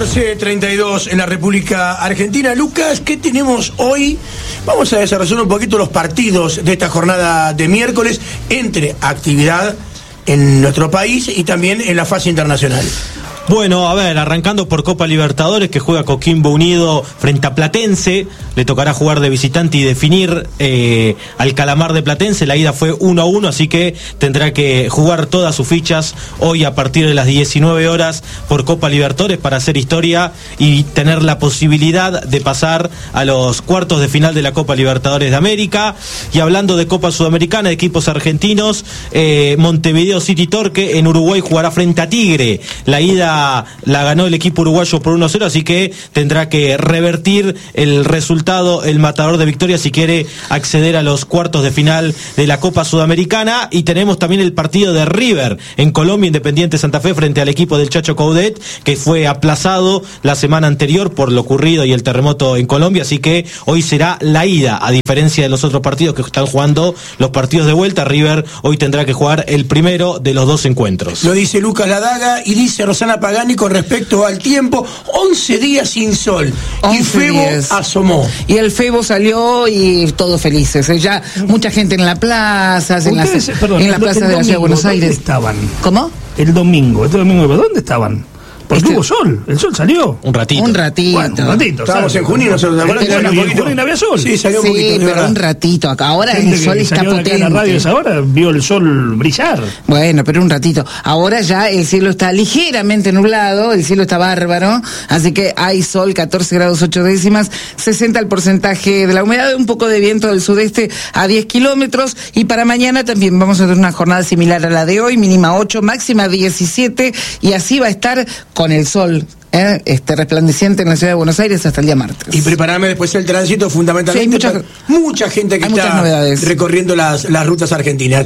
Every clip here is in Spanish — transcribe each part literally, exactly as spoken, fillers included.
catorce treinta y dos en la República Argentina. Lucas, ¿qué tenemos hoy? Vamos a desarrollar un poquito los partidos de esta jornada de miércoles entre actividad en nuestro país y también en la fase internacional. Bueno, a ver, arrancando por Copa Libertadores, que juega Coquimbo Unido frente a Platense. Le tocará jugar de visitante y definir eh, al Calamar de Platense. La ida fue uno a uno, así que tendrá que jugar todas sus fichas hoy a partir de las diecinueve horas por Copa Libertadores para hacer historia y tener la posibilidad de pasar a los cuartos de final de la Copa Libertadores de América. Y hablando de Copa Sudamericana, de equipos argentinos, eh, Montevideo City Torque en Uruguay jugará frente a Tigre. La ida la ganó el equipo uruguayo por uno a cero, así que tendrá que revertir el resultado el matador de Victoria si quiere acceder a los cuartos de final de la Copa Sudamericana. Y tenemos también el partido de River en Colombia, Independiente Santa Fe frente al equipo del Chacho Coudet, que fue aplazado la semana anterior por lo ocurrido y el terremoto en Colombia, así que hoy será la ida, a diferencia de los otros partidos que están jugando los partidos de vuelta. River hoy tendrá que jugar el primero de los dos encuentros. Lo dice Lucas Ladaga y dice Rosana Pagani con respecto al tiempo: once días sin sol y Febo días. asomó. Y el Febo salió y todos felices. ¿eh? Ya mucha gente en la plaza, en la, perdón, en la plaza de la Ciudad de Buenos Aires. ¿Dónde estaban? ¿Cómo? El domingo, este domingo, ¿dónde estaban? Porque este... hubo sol, el sol salió. Un ratito. Un ratito. Bueno, un ratito. Estábamos en junio, nosotros pero, pero, pero, en junio no había sol. Sí, salió un sí, poquito. pero verdad. un ratito. Acá ahora Gente el sol que está salió de potente. acá en la radio esa hora vio el sol brillar. Bueno, pero un ratito. Ahora ya el cielo está ligeramente nublado, el cielo está bárbaro, así que hay sol, catorce grados ocho décimas, sesenta el porcentaje de la humedad, un poco de viento del sudeste a diez kilómetros. Y para mañana también vamos a tener una jornada similar a la de hoy, mínima ocho, máxima diecisiete, y así va a estar con el sol ¿Eh? Este resplandeciente en la Ciudad de Buenos Aires hasta el día martes. Y prepararme después el tránsito, fundamentalmente. Sí, hay mucha, mucha gente que está recorriendo las, las rutas argentinas.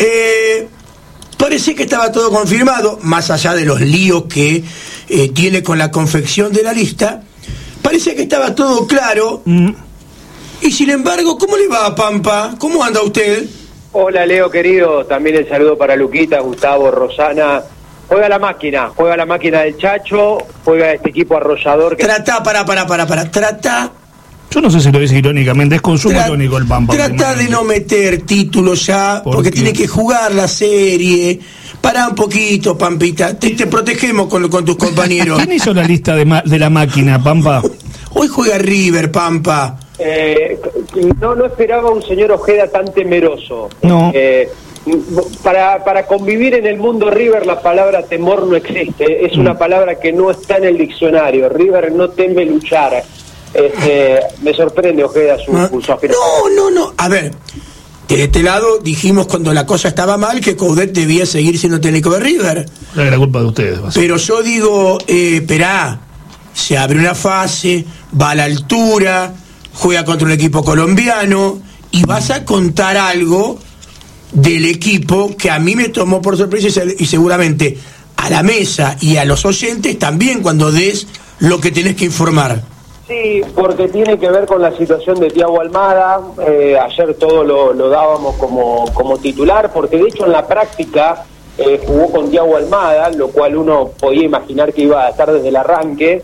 Eh, parece que estaba todo confirmado, más allá de los líos que eh, tiene con la confección de la lista. Parece que estaba todo claro. Mm. Y sin embargo, ¿cómo le va a Pampa? ¿Cómo anda usted? Hola, Leo, querido. También el saludo para Luquita, Gustavo, Rosana. Juega la máquina, juega la máquina del Chacho, juega este equipo arrollador. Que... Trata, para, para, para, para, trata... Yo no sé si lo dice irónicamente, es consumo Tra- irónico el Pampa. Trata de no meter títulos ya, ¿Por porque qué? Tiene que jugar la serie. Pará un poquito, Pampita, te, te protegemos con, con tus compañeros. ¿Quién hizo la lista de, ma- de la máquina, Pampa? Hoy juega River, Pampa. Eh, no, no esperaba un señor Ojeda tan temeroso. No. Eh, Para, para convivir en el mundo River la palabra temor no existe, es una palabra que no está en el diccionario. River no teme luchar. Este, me sorprende Ojeda su, no, su afirmación. No, no, no, a ver, de este lado dijimos cuando la cosa estaba mal que Coudet debía seguir siendo técnico de River. Es la culpa de ustedes. Pero yo digo, eh, esperá, se abre una fase, va a la altura, juega contra un equipo colombiano y vas a contar algo del equipo que a mí me tomó por sorpresa y seguramente a la mesa y a los oyentes también cuando des lo que tenés que informar. Sí, porque tiene que ver con la situación de Thiago Almada. Eh, ayer todo lo, lo dábamos como, como titular, porque de hecho en la práctica eh, jugó con Thiago Almada, lo cual uno podía imaginar que iba a estar desde el arranque,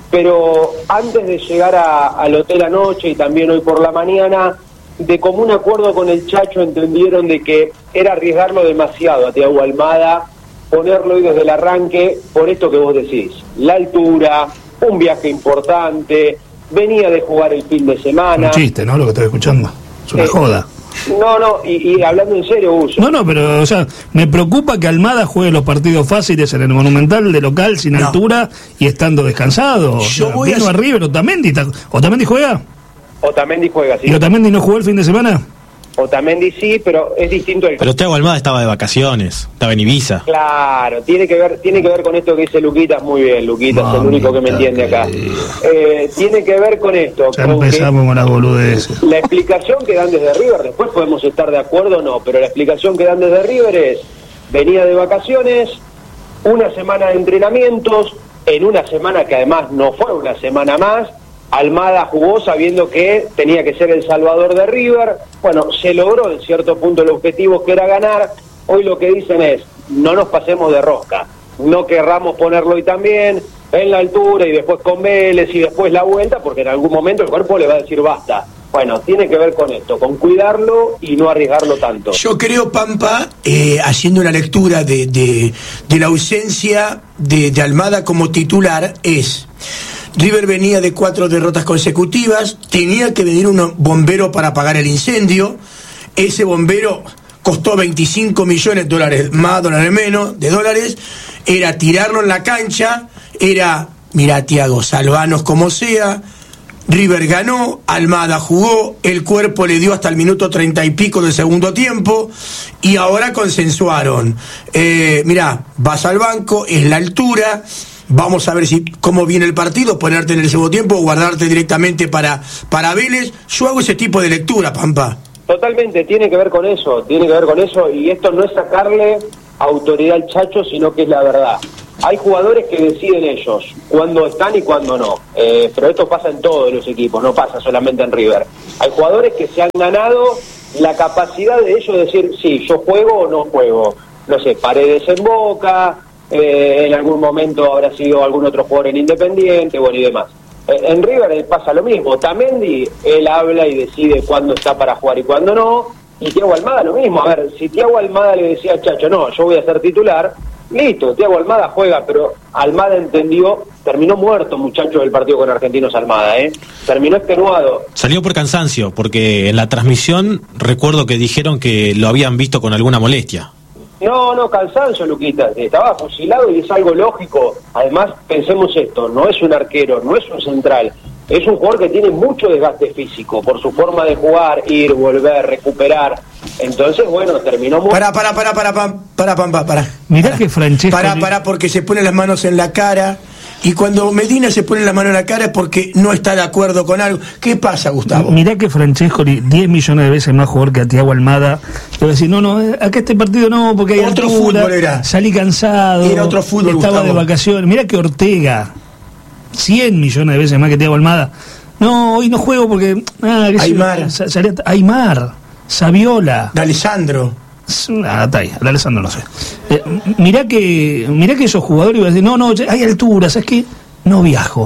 pero antes de llegar a, al hotel anoche y también hoy por la mañana, de común acuerdo con el Chacho entendieron de que era arriesgarlo demasiado a Thiago Almada, ponerlo hoy desde el arranque, por esto que vos decís, la altura, un viaje importante, venía de jugar el fin de semana. Un chiste, ¿no? Lo que estoy escuchando, es una eh, joda. No, no, y, y hablando en serio, Uso. No, no, pero, o sea, me preocupa que Almada juegue los partidos fáciles en el Monumental de local, sin no. altura y estando descansado. Yo o sea, voy vino a... a River, Otamendi, ¿Otamendi juega? Otamendi juega, sí. ¿Y Otamendi no jugó el fin de semana? Otamendi sí, pero es distinto el... Pero Thiago Almada estaba de vacaciones, estaba en Ibiza. Claro, tiene que ver tiene que ver con esto que dice Luquitas, muy bien, Luquitas, es el único que me entiende acá. Eh, tiene que ver con esto. Ya con empezamos con las boludeces. La explicación que dan desde River, después podemos estar de acuerdo o no, pero la explicación que dan desde River es, venía de vacaciones, una semana de entrenamientos, en una semana que además no fue una semana más, Almada jugó sabiendo que tenía que ser el salvador de River. Bueno, se logró en cierto punto el objetivo que era ganar. Hoy lo que dicen es, no nos pasemos de rosca, no querramos ponerlo hoy también, en la altura y después con Vélez y después la vuelta, porque en algún momento el cuerpo le va a decir basta. Bueno, tiene que ver con esto, con cuidarlo y no arriesgarlo tanto. Yo creo, Pampa, eh, haciendo una lectura de, de, de la ausencia de, de Almada como titular, es... River venía de cuatro derrotas consecutivas, tenía que venir un bombero para apagar el incendio, ese bombero costó veinticinco millones de dólares, más dólares menos, de dólares, era tirarlo en la cancha, era, mira Tiago, salvanos como sea. River ganó, Almada jugó, el cuerpo le dio hasta el minuto treinta y pico del segundo tiempo y ahora consensuaron. Eh, mirá, vas al banco, es la altura, vamos a ver si cómo viene el partido, ponerte en el segundo tiempo o guardarte directamente para, para Vélez. Yo hago ese tipo de lectura, Pampa. Totalmente, tiene que ver con eso, tiene que ver con eso y esto no es sacarle autoridad al Chacho, sino que es la verdad. Hay jugadores que deciden ellos cuándo están y cuándo no, eh, pero esto pasa en todos los equipos, no pasa solamente en River. Hay jugadores que se han ganado la capacidad de ellos decir, sí, yo juego o no juego. No sé, Paredes en Boca, eh, en algún momento habrá sido algún otro jugador en Independiente, bueno, y demás. Eh, en River pasa lo mismo, Tamendi, él habla y decide cuándo está para jugar y cuándo no, y Thiago Almada lo mismo. A ver, si Thiago Almada le decía al Chacho, no, yo voy a ser titular... Listo, Thiago Almada juega, pero Almada entendió, terminó muerto, muchacho, del partido con Argentinos Almada, ¿eh? Terminó extenuado. Salió por cansancio, porque en la transmisión recuerdo que dijeron que lo habían visto con alguna molestia. No, no, cansancio, Luquita, estaba fusilado y es algo lógico. Además, pensemos esto, no es un arquero, no es un central, es un jugador que tiene mucho desgaste físico por su forma de jugar, ir, volver, recuperar. Entonces, bueno, terminó muy... Para, para, para, para, para, para, para, para. Mirá para. que Francesco... Para, para, porque se pone las manos en la cara, y cuando Medina se pone las manos en la cara es porque no está de acuerdo con algo. ¿Qué pasa, Gustavo? Mirá que Francesco, diez millones de veces más jugador que a Thiago Almada, te va a decir, no, no, acá este partido no, porque hay otro altura, fútbol era. Salí cansado, Era otro fútbol, estaba Gustavo. de vacaciones. Mirá que Ortega, cien millones de veces más que Thiago Almada. No, hoy no juego porque... Ah, Aymar. Sa- salía- Aymar, Saviola. De Alessandro. Ah, está ahí, de Alessandro no sé. Eh, mirá que mirá que esos jugadores iban a decir, no, no, hay alturas, ¿sabes qué? No viajo.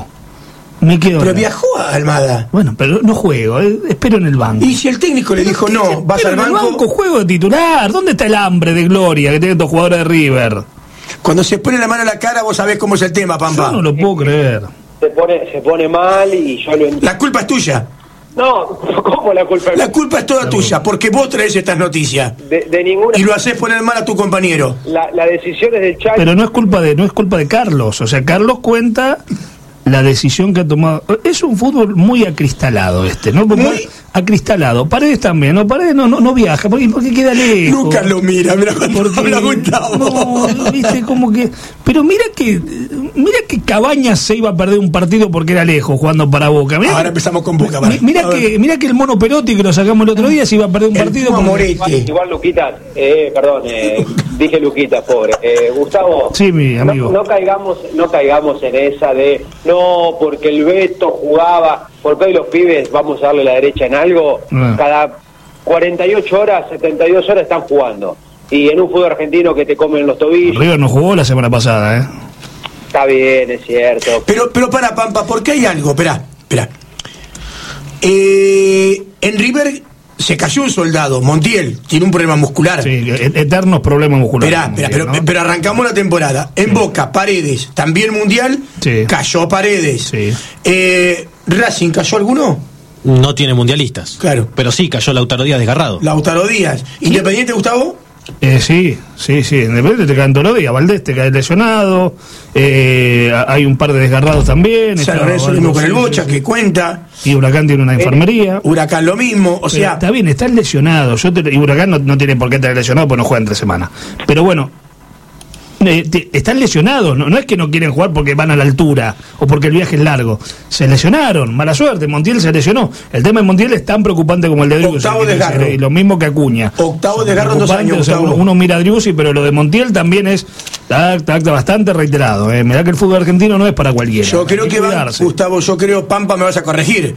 Me quedo. Pero acá. viajó a Almada. Bueno, pero no juego, eh, espero en el banco. Y si el técnico le dijo, no, vas Pero al en el banco... banco, juego de titular. ¿Dónde está el hambre de gloria que tienen estos jugadores de River? Cuando se pone la mano en la cara, vos sabés cómo es el tema, Pampa. Yo no lo puedo creer. Se pone, se pone mal y yo lo entiendo. La culpa es tuya. No, ¿cómo la culpa? La culpa es toda tuya, porque vos traes estas noticias. De, de ninguna... Y lo haces poner mal a tu compañero. La, la decisión es del Chacho. Pero no es culpa de no es culpa de Carlos. O sea, Carlos cuenta la decisión que ha tomado. Es un fútbol muy acristalado este, ¿no? Porque Muy- acristalado. Paredes también, ¿no? Paredes no, no, no viaja, porque, porque queda lejos. Lucas lo mira, mira cuando Porque, habla Gustavo. no, viste, como que... Pero mira que mira que Cabañas se iba a perder un partido porque era lejos, jugando para Boca. Mirá Ahora que- empezamos con Boca. mi- Mira A ver. que, mira que el mono Perotti que lo sacamos el otro día se iba a perder un El partido Puma porque- Moretti. Igual, igual Luquitas, eh, perdón, eh, dije Luquitas, pobre. Eh, Gustavo, Sí, mi amigo. No, no caigamos, no caigamos en esa de no, porque el Beto jugaba, porque hoy los pibes vamos a darle la derecha en algo, Ah. cada cuarenta y ocho horas, setenta y dos horas están jugando. Y en un fútbol argentino que te comen los tobillos, River no jugó la semana pasada, ¿eh? está bien, es cierto. Pero, pero para, Pampa, porque hay algo, espera, espera. Eh, en River se cayó un soldado, Montiel, tiene un problema muscular. Sí, et- eternos problemas musculares. Esperá, como esperá, que, pero, ¿no? pero arrancamos la temporada. En Boca, Paredes, también Mundial, Sí. cayó Paredes. Sí. Eh, ¿Racing cayó alguno? No tiene mundialistas. Claro. Pero sí, cayó Lautaro Díaz desgarrado. Lautaro Díaz. ¿Independiente, Gustavo? Eh, sí, sí, sí. Independiente te caen todos los días. Valdés te cae lesionado. Eh, hay un par de desgarrados también. San está- Lorenzo mismo con el sí, Bocha, sí, sí. que cuenta. Y Huracán tiene una enfermería. Huracán lo mismo. O Pero sea, está bien, están lesionados. Yo te- y Huracán no, no tiene por qué estar lesionado porque no juega entre semana. Pero bueno, eh, te- están lesionados. No, no es que no quieren jugar porque van a la altura o porque el viaje es largo. Se lesionaron. Mala suerte. Montiel se lesionó. El tema de Montiel es tan preocupante como el de Driussi. Octavo que desgarro. dice, y lo mismo que Acuña. Octavo Son desgarro en dos preocupantes, años, o sea, Gustavo. uno, uno mira a Driussi, pero lo de Montiel también es tac, tac, bastante reiterado. Eh. Mirá que el fútbol argentino no es para cualquiera. yo Hay creo que va, cuidarse. Gustavo, yo creo, Pampa, me vas a corregir.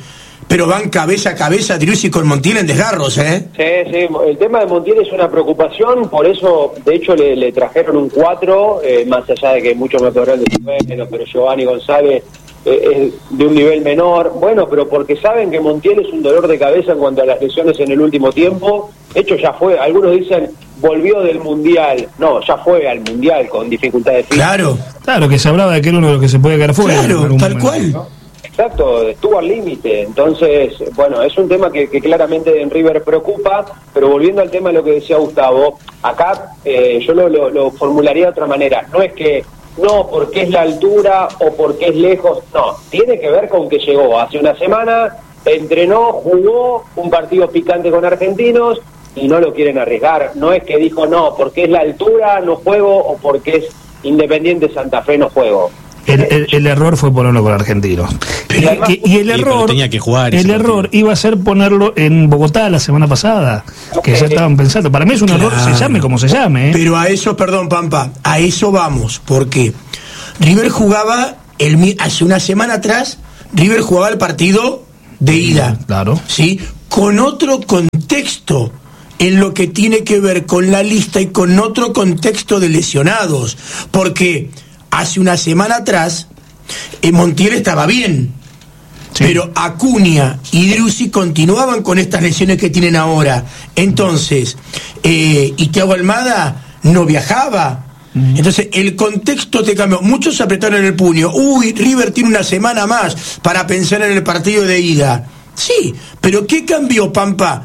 pero van cabeza a cabeza Driussi con Montiel en desgarros, ¿eh? Sí, sí, el tema de Montiel es una preocupación, por eso, de hecho, le, le trajeron un cuatro, eh, más allá de que muchos me podrán decir, bueno, pero Giovanni González eh, es de un nivel menor, bueno, pero porque saben que Montiel es un dolor de cabeza en cuanto a las lesiones en el último tiempo. De hecho, ya fue, algunos dicen, volvió del Mundial, no, ya fue al Mundial con dificultades físicas. Claro. Claro, que se hablaba de que era uno de los que se puede quedar fuera. Claro, tal momento. Cual. ¿No? Exacto, estuvo al límite. Entonces, bueno, es un tema que, que claramente en River preocupa, pero volviendo al tema de lo que decía Gustavo, acá eh, yo lo, lo, lo formularía de otra manera. No es que, no, porque es la altura o porque es lejos, no, tiene que ver con que llegó hace una semana, entrenó, jugó un partido picante con Argentinos y no lo quieren arriesgar. No es que dijo, no, porque es la altura, no juego, o porque es Independiente Santa Fe, no juego. El, el, el error fue ponerlo con Argentinos. Y, y, y el sí, error tenía que jugar el error partido. Iba a ser ponerlo en Bogotá la semana pasada, okay. Que ya estaban pensando. Para mí es un claro. error, se llame como se llame, ¿eh? Pero a eso, perdón, Pampa, a eso vamos, porque River jugaba el, hace una semana atrás, River jugaba el partido de ida, claro, sí, con otro contexto en lo que tiene que ver con la lista y con otro contexto de lesionados, porque hace una semana atrás eh, Montiel estaba bien, sí. Pero Acuña y Driussi continuaban con estas lesiones que tienen ahora. Entonces, eh, y Thiago Almada no viajaba. Mm. Entonces, el contexto te cambió. Muchos apretaron el puño. Uy, River tiene una semana más para pensar en el partido de ida. Sí, pero ¿qué cambió, Pampa?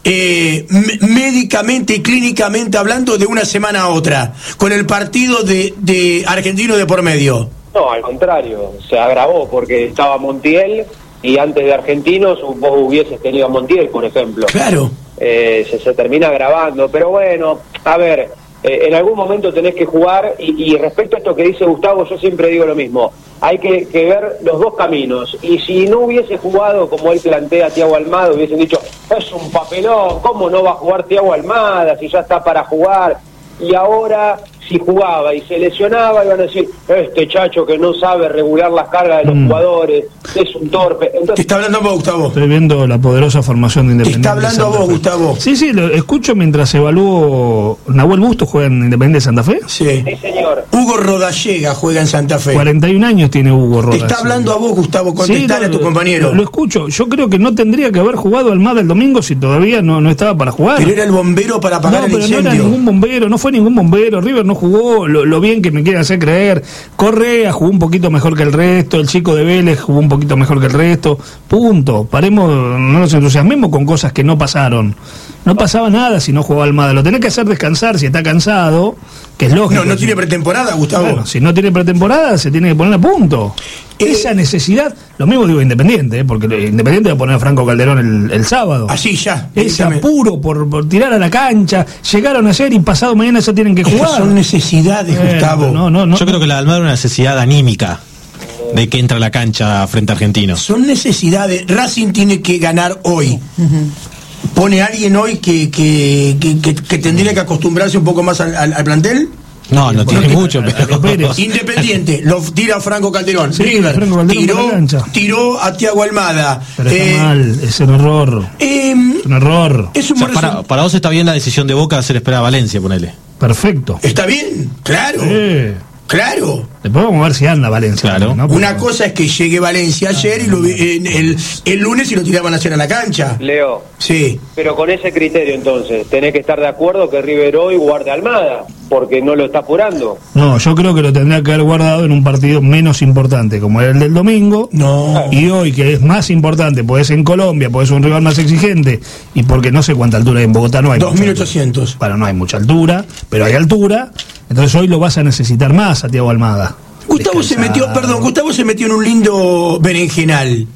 Eh, médicamente y clínicamente hablando de una semana a otra con el partido de, de Argentino de por medio. No, al contrario, se agravó porque estaba Montiel y antes de Argentinos vos hubieses tenido a Montiel, por ejemplo. Claro. Eh, se, se termina agravando, pero bueno, a ver, eh, en algún momento tenés que jugar y, y respecto a esto que dice Gustavo, yo siempre digo lo mismo. Hay que, que ver los dos caminos. Y si no hubiese jugado como él plantea Thiago Almada, hubiesen dicho, es un papelón, ¿cómo no va a jugar Thiago Almada si ya está para jugar? Y ahora, si jugaba y se lesionaba, iban a decir, este chacho que no sabe regular las cargas de los mm. jugadores, es un torpe. Entonces, te está hablando a vos, Gustavo. Estoy viendo la poderosa formación de Independiente. Te está hablando a vos, Gustavo. Sí, sí, lo escucho mientras evalúo. ¿Nahuel Bustos juega en Independiente de Santa Fe? Sí. Sí, señor. Hugo Rodallega juega en Santa Fe. cuarenta y un años tiene Hugo Rodallega. Te está hablando a vos, Gustavo, contestale sí, no, a tu compañero. Lo, lo escucho. Yo creo que no tendría que haber jugado Almada el domingo si todavía no, no estaba para jugar. Pero era el bombero para apagar no, el pero incendio. No era ningún bombero, no fue ningún bombero. River no jugó lo, lo bien que me quieren hacer creer. Correa jugó un poquito mejor que el resto, el chico de Vélez jugó un poquito mejor que el resto. Punto. Paremos, no nos entusiasmemos con cosas que no pasaron. No pasaba nada si no jugaba Almada. Lo tenés que hacer descansar si está cansado, que es lógico. No, no tiene pretemporada, Gustavo. Bueno, si no tiene pretemporada, se tiene que poner a punto. Eh, Esa necesidad, lo mismo digo Independiente, ¿eh? Porque Independiente va a poner a Franco Calderón el, el sábado. Así ya. Ese apuro por, por tirar a la cancha, llegaron ayer y pasado mañana ya tienen que jugar. Estas son necesidades, eh, Gustavo. No, no, no, Yo creo que la Almada es una necesidad anímica de que entra a la cancha frente a Argentinos. Son necesidades. Racing tiene que ganar hoy. Uh-huh. ¿Pone a alguien hoy que, que, que, que, que tendría que acostumbrarse un poco más al, al, al plantel? No, no tiene no, mucho. Pero... Independiente, lo tira Franco Calderón. Sí, River Franco Calderón tiró, tiró a Thiago Almada. Pero está eh, mal, es un error. Eh, es un error. Es un o sea, para, para vos está bien la decisión de Boca de hacer esperar a Valencia, ponele. Perfecto. Está bien, claro. Sí. Claro. Después vamos a ver si anda Valencia. Claro. ¿no? Una cosa es que llegue Valencia ayer y lo, en el, el lunes y lo tiraban ayer a la cancha. Leo. Sí. Pero con ese criterio entonces, tenés que estar de acuerdo que River hoy guarde a Almada, porque no lo está apurando. No, yo creo que lo tendría que haber guardado en un partido menos importante, como era el del domingo. No. Y hoy, que es más importante, pues es en Colombia, pues es un rival más exigente, y porque no sé cuánta altura hay en Bogotá, no hay. dos mil ochocientos. Bueno, no hay mucha altura, pero hay altura. Entonces hoy lo vas a necesitar más a Thiago Almada. Gustavo Descansado. se metió, perdón, Gustavo se metió en un lindo berenjenal.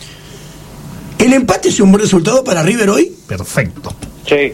¿El empate es un buen resultado para River hoy? Perfecto. Sí.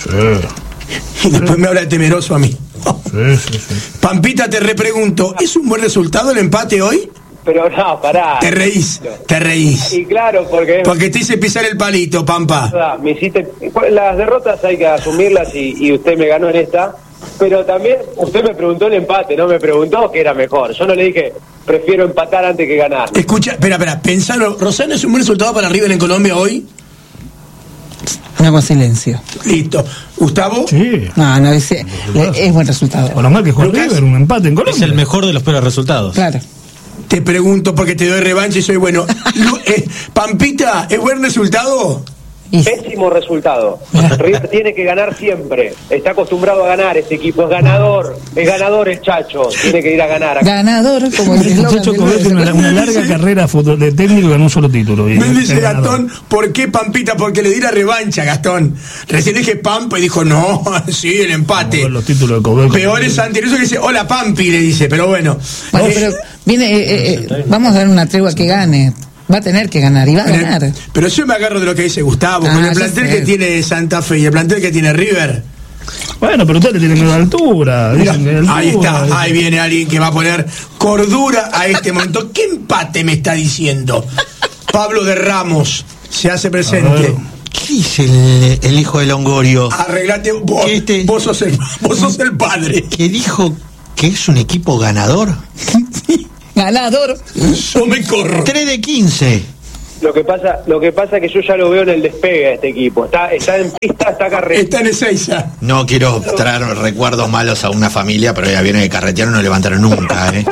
Sí. Y después me habla de temeroso a mí. Sí, sí, sí. Pampita, te repregunto, ¿es un buen resultado el empate hoy? Pero no, pará. Te reís, te reís. Y claro, porque... Porque te hice pisar el palito, Pampa. Me hiciste... Las derrotas hay que asumirlas y, y usted me ganó en esta. pero también usted me preguntó el empate, no me preguntó qué era mejor. Yo no le dije, prefiero empatar antes que ganar. Escucha, espera, espera, pensalo, ¿Rosario es un buen resultado para River en Colombia hoy? No, con silencio. Listo. ¿Gustavo? Sí. No, no, es, es, es buen resultado. Con lo mal que juega Lucas, River, un empate en Colombia. Es el mejor de los peores resultados. Claro. Te pregunto porque te doy revancha y soy bueno. Lu- eh, Pampita, ¿es buen resultado? Y- Pésimo resultado. River tiene que ganar siempre. Está acostumbrado a ganar este equipo. Es ganador. Es ganador el Chacho. Tiene que ir a ganar. Ganador, como el El eslogan muchacho del comete una, una larga Sí. carrera foto- de técnico y ganó un solo título. Y Me es dice ganador. Gastón, ¿por qué Pampita? Porque le di la revancha, Gastón. Recién dije Pampa y dijo, no, sí, el Vamos a empate. ver los títulos de Cobeco. Peor es anterior que dice, hola Pampi, le dice, pero bueno. Bueno, Eh, pero viene, eh, eh, vamos a dar una tregua que gane. Va a tener que ganar y va a pero- ganar. Pero yo me agarro de lo que dice Gustavo, Ah, con el ya plantel sé. que tiene Santa Fe y el plantel que tiene River. Bueno, pero usted le tiene miedo a la altura. Mira, Dicen que de ahí altura, está, ahí viene alguien que va a poner cordura a este momento. ¿Qué empate me está diciendo? Pablo de Ramos se hace A presente. ver. ¿Qué dice el, el hijo de Longorio? Arreglate, vos, ¿Qué este? vos, sos el, vos sos el padre. Que dijo que es un equipo ganador. Ganador. Yo me corro. tres de quince. Lo que pasa, lo que pasa es que yo ya lo veo en el despegue a este equipo. Está, está en pista, está carrera. Está en Ezeiza. No quiero traer recuerdos malos a una familia, pero ya viene de carretear, no levantaron nunca, ¿eh?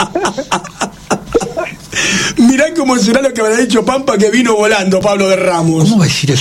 Mirá cómo será lo que habrá dicho Pampa que vino volando Pablo de Ramos. ¿Cómo va a decir eso?